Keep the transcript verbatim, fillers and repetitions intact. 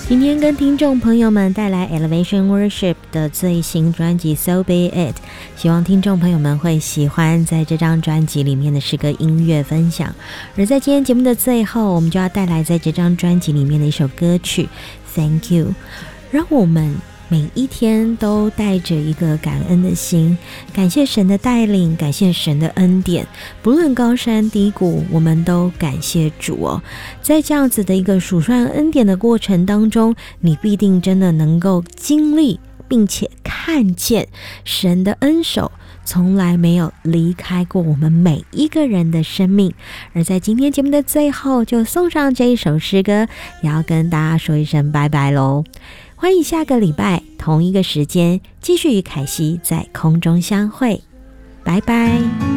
今天跟听众朋友们带来 Elevation Worship 的最新专辑 So Be It， 希望听众朋友们会喜欢在这张专辑里面的诗歌音乐分享。而在今天节目的最后，我们就要带来在这张专辑里面的一首歌曲 Thank You， 让我们每一天都带着一个感恩的心，感谢神的带领，感谢神的恩典，不论高山低谷，我们都感谢主哦。在这样子的一个数算恩典的过程当中，你必定真的能够经历并且看见神的恩手从来没有离开过我们每一个人的生命。而在今天节目的最后，就送上这一首诗歌，也要跟大家说一声拜拜咯。欢迎下个礼拜同一个时间继续与凯西在空中相会，拜拜。